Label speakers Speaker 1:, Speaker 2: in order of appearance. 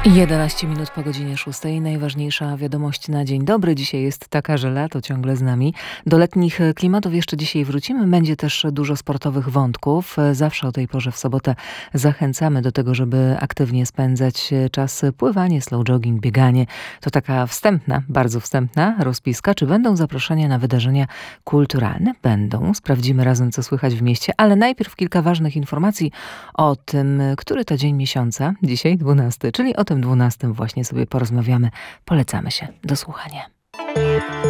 Speaker 1: 11 minut po godzinie 6. Najważniejsza wiadomość na dzień dobry. Dzisiaj jest taka, że lato ciągle z nami. Do letnich klimatów jeszcze dzisiaj wrócimy. Będzie też dużo sportowych wątków. Zawsze o tej porze w sobotę zachęcamy do tego, żeby aktywnie spędzać czas pływanie, slow jogging, bieganie. To taka wstępna, bardzo wstępna rozpiska. Czy będą zaproszenia na wydarzenia kulturalne? Będą. Sprawdzimy razem, co słychać w mieście. Ale najpierw kilka ważnych informacji o tym, który to dzień miesiąca. Dzisiaj 12, czyli o tym 12 właśnie sobie porozmawiamy. Polecamy się do słuchania.